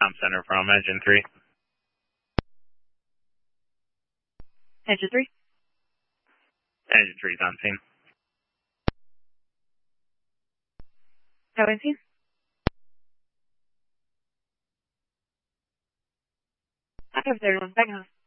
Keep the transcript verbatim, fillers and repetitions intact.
Com Center from Engine three. Engine three. Engine three is on scene. Going scene. I have thirty-one, back on.